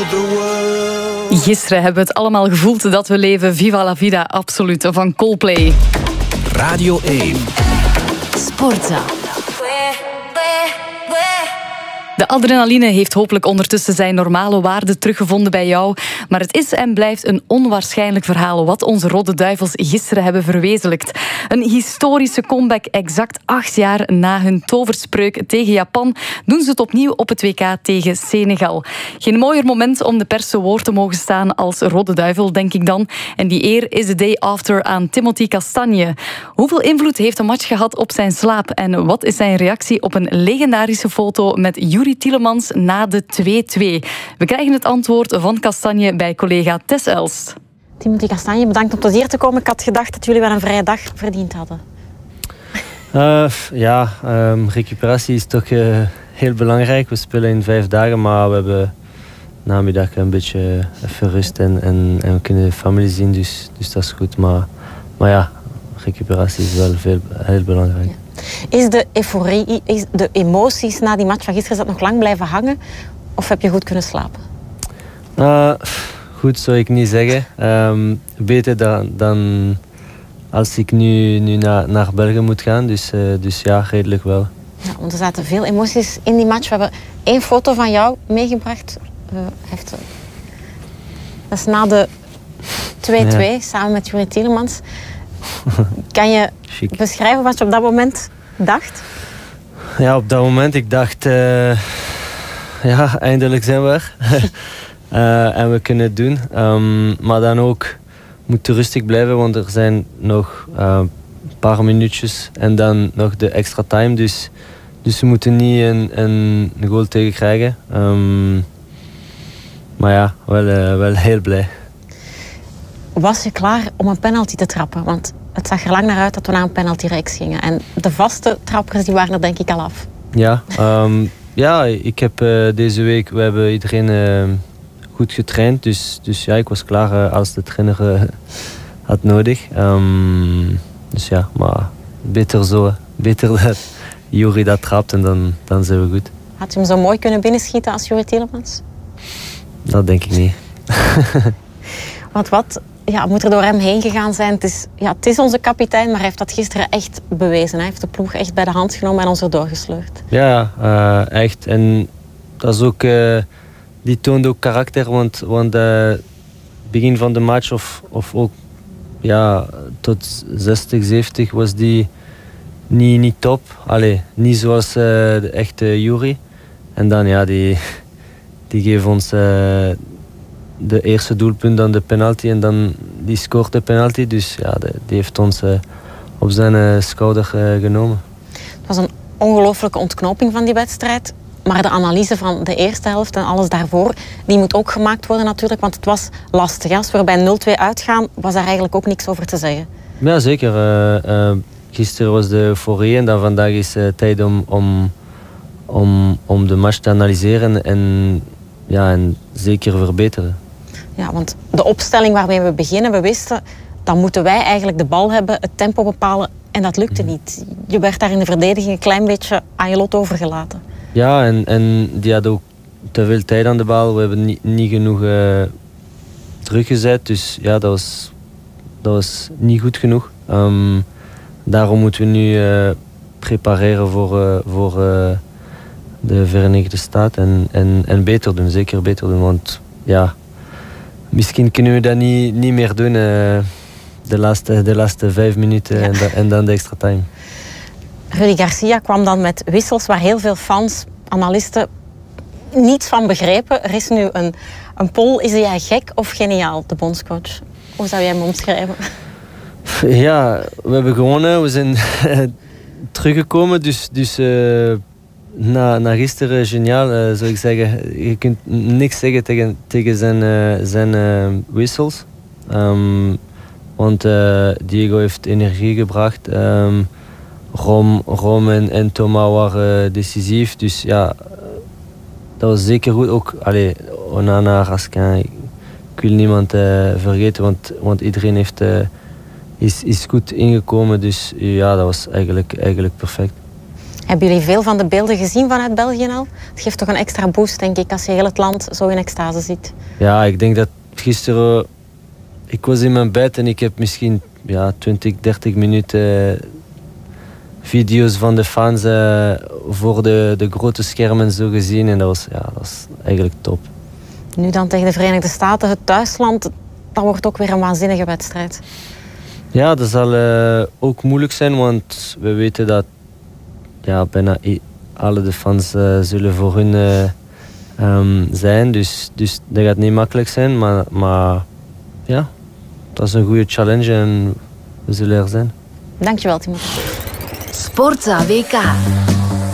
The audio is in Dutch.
the world. Gisteren hebben we het allemaal gevoeld dat we leven. Viva la vida, absoluut, van Coldplay. Radio 1. Sportza. De adrenaline heeft hopelijk ondertussen zijn normale waarde teruggevonden bij jou. Maar het is en blijft een onwaarschijnlijk verhaal wat onze Rode Duivels gisteren hebben verwezenlijkt. Een historische comeback exact 8 jaar na hun toverspreuk tegen Japan doen ze het opnieuw op het WK tegen Senegal. Geen mooier moment om de pers te woord te mogen staan als Rode Duivel, denk ik dan. En die eer is de day after aan Timothy Castagne. Hoeveel invloed heeft de match gehad op zijn slaap? En wat is zijn reactie op een legendarische foto met Yuri Tielemans na de 2-2? We krijgen het antwoord van Castagne bij collega Tess Elst. Timothy Castagne, bedankt om tot hier te komen. Ik had gedacht dat jullie wel een vrije dag verdiend hadden. Recuperatie is toch heel belangrijk. We spelen in 5 dagen, maar we hebben namiddag een beetje even rust en we kunnen de familie zien, dus dat is goed. Maar ja, recuperatie is wel heel belangrijk. Ja. Is de euforie, is de emoties na die match van gisteren, is dat nog lang blijven hangen? Of heb je goed kunnen slapen? Goed zou ik niet zeggen. Beter dan als ik nu naar België moet gaan. Dus ja, redelijk wel. Ja, want er zaten veel emoties in die match. We hebben 1 foto van jou meegebracht. Dat is na de 2-2, samen met Yuri Tielemans. Kan je beschrijven wat je op dat moment dacht? Ja, op dat moment ik dacht... eindelijk zijn we er. En we kunnen het doen. Maar dan ook moeten rustig blijven, want er zijn nog een paar minuutjes en dan nog de extra time. Dus we moeten niet een goal tegen krijgen. Maar ja, wel heel blij. Was je klaar om een penalty te trappen? Want het zag er lang naar uit dat we naar een penaltyreeks gingen. En de vaste trappers die waren er denk ik al af. Ja, ik heb deze week... We hebben iedereen goed getraind. Dus ja, ik was klaar als de trainer had nodig. Dus ja, maar beter zo. Beter dat Yuri dat trapt en dan zijn we goed. Had je hem zo mooi kunnen binnenschieten als Yuri Tielemans? Dat denk ik niet. Want wat moet er door hem heen gegaan zijn? Het is onze kapitein, maar hij heeft dat gisteren echt bewezen. Hij heeft de ploeg echt bij de hand genomen en ons erdoor gesleurd. Ja, echt. En dat is ook... die toont ook karakter, want begin van de match of ook tot 60, 70 was die niet top. Allee, niet zoals de echte Yuri. En dan die geeft ons de eerste doelpunt, dan de penalty en dan die scoort de penalty. Dus ja, die heeft ons op zijn schouder genomen. Het was een ongelooflijke ontknoping van die wedstrijd. Maar de analyse van de eerste helft en alles daarvoor, die moet ook gemaakt worden natuurlijk, want het was lastig. Als we er bij 0-2 uitgaan, was daar eigenlijk ook niks over te zeggen. Ja, zeker. Gisteren was de euforie en dan vandaag is tijd om de match te analyseren en zeker verbeteren. Ja, want de opstelling waarmee we beginnen, we wisten, dan moeten wij eigenlijk de bal hebben, het tempo bepalen en dat lukte niet. Je werd daar in de verdediging een klein beetje aan je lot overgelaten. Ja, en die had ook te veel tijd aan de bal. We hebben niet genoeg druk gezet. Dus ja, dat was niet goed genoeg. Daarom moeten we nu prepareren voor de Verenigde Staten. En beter doen, zeker beter doen. Want ja, misschien kunnen we dat niet meer doen de laatste 5 minuten en dan de extra time. Rudy Garcia kwam dan met wissels waar heel veel fans, analisten niets van begrepen. Er is nu een poll. Is hij gek of geniaal, de bondscoach? Hoe zou jij hem omschrijven? Ja, we hebben gewonnen. We zijn teruggekomen. Dus na gisteren geniaal, zou ik zeggen. Je kunt niks zeggen tegen zijn wissels. Want Diego heeft energie gebracht. Rom en Thomas waren decisief. Dus ja, dat was zeker goed. Ook Onana, Raskin. Ik wil niemand vergeten, want iedereen is goed ingekomen. Dus ja, dat was eigenlijk perfect. Hebben jullie veel van de beelden gezien vanuit België al? Het geeft toch een extra boost, denk ik, als je heel het land zo in extase ziet. Ja, ik denk dat gisteren... Ik was in mijn bed en ik heb misschien 20, 30 minuten video's van de fans voor de grote schermen zo gezien. En dat was eigenlijk top. Nu dan tegen de Verenigde Staten, het thuisland, dat wordt ook weer een waanzinnige wedstrijd. Ja, dat zal ook moeilijk zijn, want we weten dat bijna alle de fans zullen voor hun zijn. Dus dat gaat niet makkelijk zijn, maar ja, dat is een goede challenge en we zullen er zijn. Dankjewel, Timothy. Sportza WK.